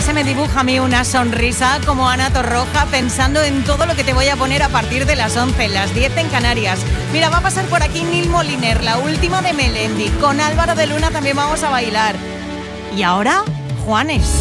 Ya se me dibuja a mí una sonrisa como Ana Torroja pensando en todo lo que te voy a poner a partir de las 11, las 10 en Canarias. Mira, va a pasar por aquí Nil Moliner, la última de Melendi. Con Álvaro de Luna también vamos a bailar. Y ahora, Juanes.